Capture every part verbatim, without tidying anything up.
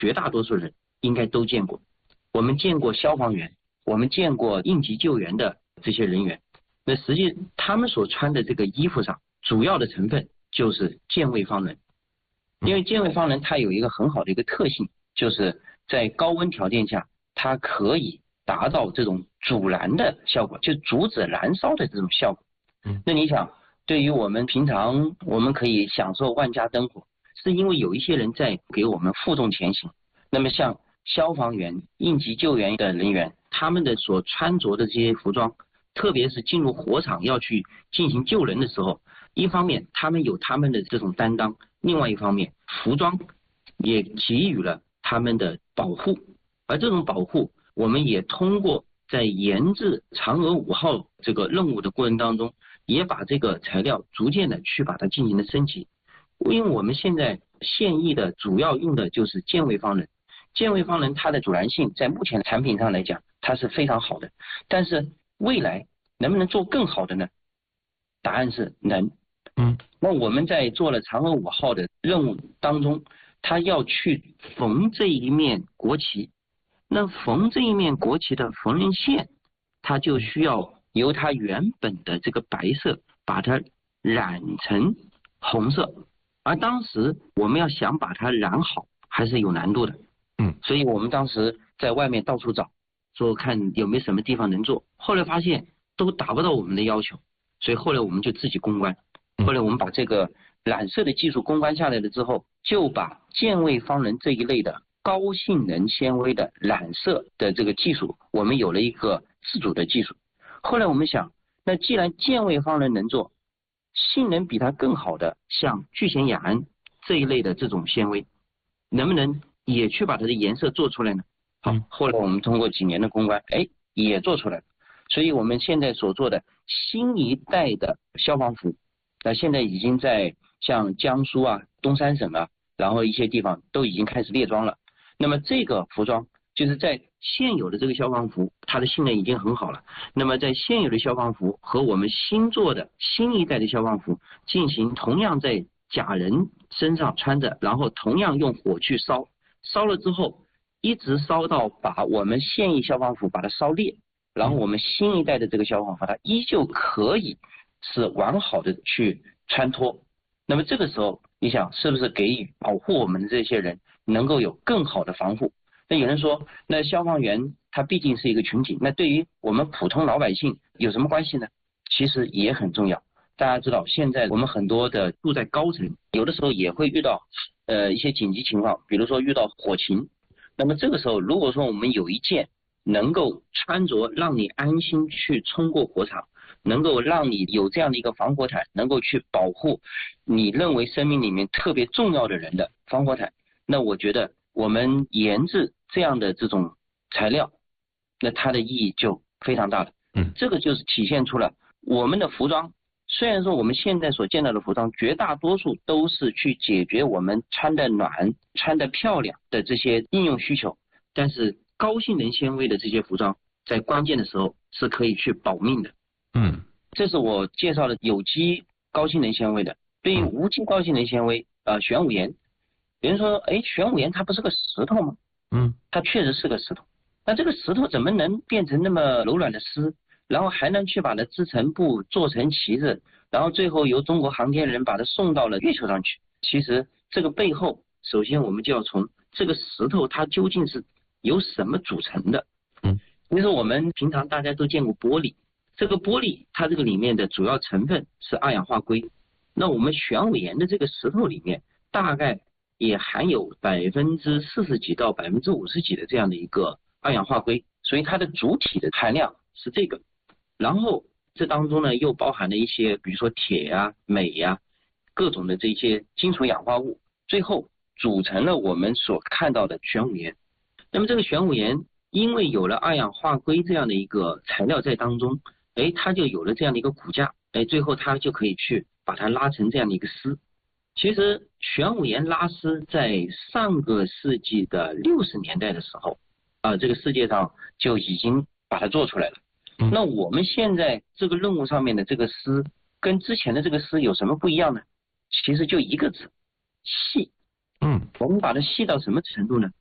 绝大多数人应该都见过。我们见过消防员，我们见过应急救援的这些人员，那实际他们所穿的这个衣服上主要的成分就是健胃方能。因为健胃方能它有一个很好的一个特性，就是在高温条件下它可以达到这种阻燃的效果，就阻止燃烧的这种效果。那你想，对于我们平常我们可以享受万家灯火，是因为有一些人在给我们负重前行。那么像消防员、应急救援的人员，他们的所穿着的这些服装，特别是进入火场要去进行救人的时候，一方面他们有他们的这种担当，另外一方面服装也给予了他们的保护。而这种保护我们也通过在研制嫦娥五号这个任务的过程当中，也把这个材料逐渐的去把它进行了升级。因为我们现在现役的主要用的就是健胃方能，健胃方能它的阻燃性在目前的产品上来讲它是非常好的，但是未来能不能做更好的呢？答案是能。 嗯， 那我们在做了嫦娥五号的任务当中，它要去缝这一面国旗，那缝这一面国旗的缝纫线，它就需要由它原本的这个白色把它染成红色，而当时我们要想把它染好还是有难度的。 嗯， 所以我们当时在外面到处找，说看有没有什么地方能做，后来发现都达不到我们的要求，所以后来我们就自己攻关。后来我们把这个染色的技术攻关下来了之后，就把健胃方能这一类的高性能纤维的染色的这个技术，我们有了一个自主的技术。后来我们想，那既然健胃方能能做，性能比它更好的像聚酰亚胺这一类的这种纤维，能不能也去把它的颜色做出来呢？好，后来我们通过几年的攻关，哎，也做出来了。所以我们现在所做的新一代的消防服，那现在已经在像江苏啊、东三省啊，然后一些地方都已经开始列装了。那么这个服装就是在现有的这个消防服，它的性能已经很好了。那么在现有的消防服和我们新做的新一代的消防服进行同样在假人身上穿着，然后同样用火去烧，烧了之后一直烧到把我们现役消防服把它烧裂，然后我们新一代的这个消防服它依旧可以是完好的去穿脱。那么这个时候你想是不是给予保护我们的这些人能够有更好的防护？那有人说，那消防员他毕竟是一个群体，那对于我们普通老百姓有什么关系呢？其实也很重要。大家知道现在我们很多的住在高层，有的时候也会遇到呃一些紧急情况，比如说遇到火情。那么这个时候如果说我们有一件能够穿着让你安心去冲过火场，能够让你有这样的一个防火毯，能够去保护你认为生命里面特别重要的人的防火毯，那我觉得我们研制这样的这种材料，那它的意义就非常大了。 嗯， 这个就是体现出了我们的服装，虽然说我们现在所见到的服装绝大多数都是去解决我们穿得暖、穿得漂亮的这些应用需求，但是高性能纤维的这些服装在关键的时候是可以去保命的。 嗯， 这是我介绍的有机高性能纤维的。对于无机高性能纤维，呃，玄武岩，有人说，哎，玄武岩它不是个石头吗？ 嗯， 它确实是个石头。那这个石头怎么能变成那么柔软的丝，然后还能去把它织成布、做成旗子，然后最后由中国航天人把它送到了月球上去？其实这个背后，首先我们就要从这个石头它究竟是由什么组成的。 嗯， 其实我们平常大家都见过玻璃。这个玻璃它这个里面的主要成分是二氧化硅，那我们玄武岩的这个石头里面大概也含有百分之四十几到百分之五十几的这样的一个二氧化硅，所以它的主体的含量是这个。然后这当中呢又包含了一些比如说铁呀、镁呀各种的这些金属氧化物，最后组成了我们所看到的玄武岩。那么这个玄武岩因为有了二氧化硅这样的一个材料在当中，哎，它就有了这样的一个骨架，哎，最后它就可以去把它拉成这样的一个丝。其实玄武岩拉丝在上个世纪的六十年代的时候，啊、呃，这个世界上就已经把它做出来了。那我们现在这个任务上面的这个丝跟之前的这个丝有什么不一样呢？其实就一个字，细。 嗯， 我们把它细到什么程度呢？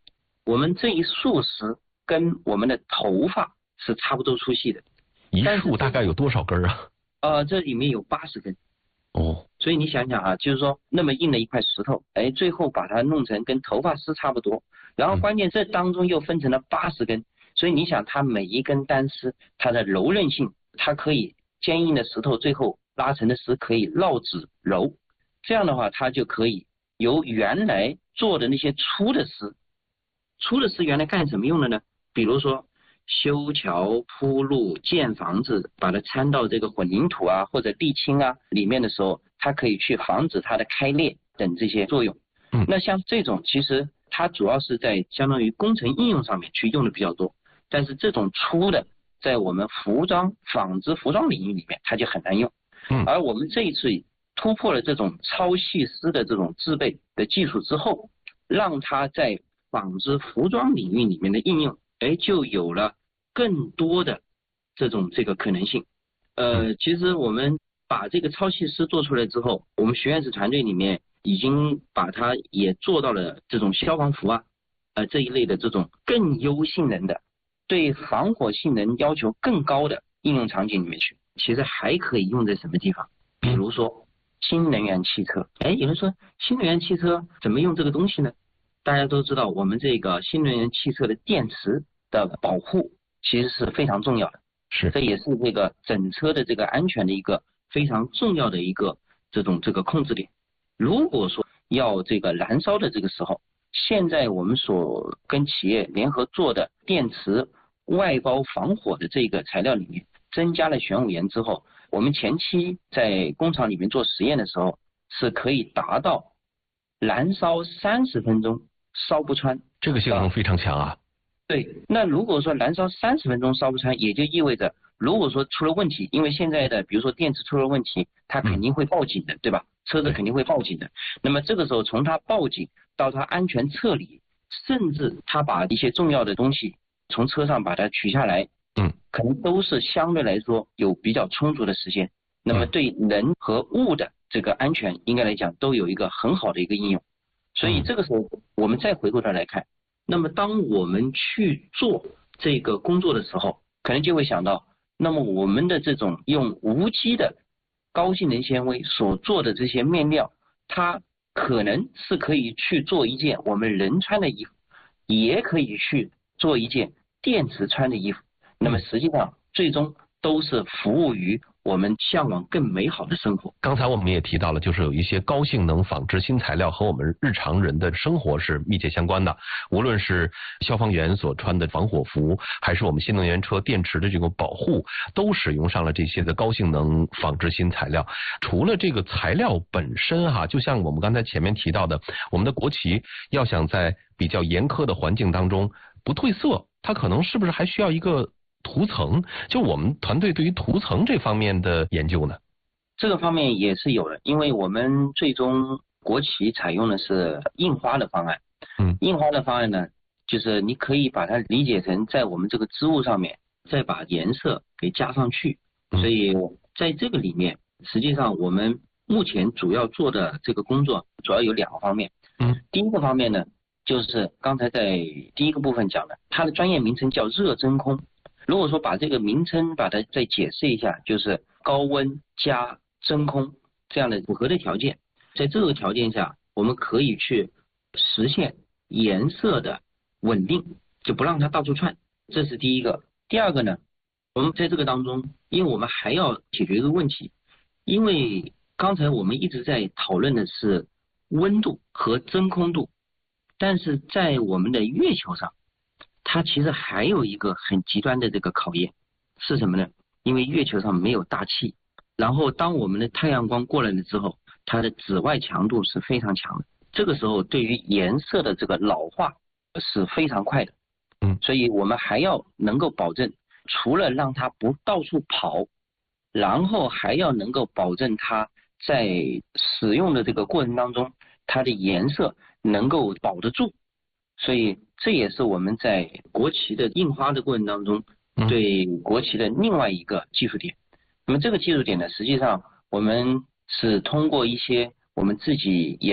我们这一束丝跟我们的头发是差不多粗细的。 一束大概有多少根啊？ 呃，这里面有八十根。 哦， 所以你想想啊，就是说那么硬的一块石头，哎，最后把它弄成跟头发丝差不多，然后关键这当中又分成了八十根，所以你想它每一根单丝它的柔韧性，它可以坚硬的石头最后拉成的丝可以烙纸柔，这样的话它就可以由原来做的那些粗的丝，粗的丝原来干什么用的呢？比如说修桥铺路建房子，把它掺到这个混凝土啊或者沥青啊里面的时候，它可以去防止它的开裂等这些作用。 嗯， 那像这种其实它主要是在相当于工程应用上面去用的比较多，但是这种粗的在我们服装纺织服装领域里面它就很难用。 嗯， 而我们这一次突破了这种超细丝的这种制备的技术之后，让它在纺织服装领域里面的应用，哎，就有了更多的这种这个可能性。呃，其实我们把这个超细丝做出来之后，我们实验室团队里面已经把它也做到了这种消防服啊，呃这一类的这种更优性能的，对防火性能要求更高的应用场景里面去。其实还可以用在什么地方？比如说新能源汽车。哎，有人说新能源汽车怎么用这个东西呢？大家都知道，我们这个新能源汽车的电池的保护其实是非常重要的， 是， 这也是这个整车的这个安全的一个非常重要的一个这种这个控制点。如果说要这个燃烧的这个时候，现在我们所跟企业联合做的电池外包防火的这个材料里面增加了玄武岩之后，我们前期在工厂里面做实验的时候是可以达到燃烧三十分钟烧不穿， 这个性能非常强啊。 对，那如果说燃烧三十分钟烧不穿，也就意味着如果说出了问题，因为现在的比如说电池出了问题，它肯定会报警的，对吧？车子肯定会报警的。那么这个时候从它报警到它安全撤离，甚至它把一些重要的东西从车上把它取下来， 嗯， 可能都是相对来说有比较充足的时间。那么对人和物的这个安全应该来讲都有一个很好的一个应用。所以这个时候我们再回过头来看，那么当我们去做这个工作的时候，可能就会想到，那么我们的这种用无机的高性能纤维所做的这些面料，它可能是可以去做一件我们人穿的衣服，也可以去做一件电池穿的衣服，那么实际上最终都是服务于我们向往更美好的生活。 刚才我们也提到了，就是有一些高性能纺织新材料和我们日常人的生活是密切相关的，无论是消防员所穿的防火服，还是我们新能源车电池的这个保护，都使用上了这些的高性能纺织新材料。除了这个材料本身哈，就像我们刚才前面提到的，我们的国旗要想在比较严苛的环境当中不褪色，它可能是不是还需要一个涂层？就我们团队对于涂层这方面的研究呢？ 这个方面也是有的，因为我们最终国旗采用的是印花的方案。 嗯， 印花的方案呢，就是你可以把它理解成在我们这个织物上面再把颜色给加上去。所以在这个里面，实际上我们目前主要做的这个工作主要有两个方面。 嗯， 第一个方面呢，就是刚才在第一个部分讲的，它的专业名称叫热真空。如果说把这个名称把它再解释一下，就是高温加真空这样的符合的条件，在这个条件下，我们可以去实现颜色的稳定，就不让它到处窜，这是第一个。第二个呢，我们在这个当中，因为我们还要解决一个问题，因为刚才我们一直在讨论的是温度和真空度，但是在我们的月球上，它其实还有一个很极端的这个考验是什么呢？因为月球上没有大气，然后当我们的太阳光过来了之后，它的紫外强度是非常强的，这个时候对于颜色的这个老化是非常快的。 嗯， 所以我们还要能够保证，除了让它不到处跑，然后还要能够保证它在使用的这个过程当中，它的颜色能够保得住。所以这也是我们在国旗的印花的过程当中对国旗的另外一个技术点。那么这个技术点呢，实际上我们是通过一些我们自己研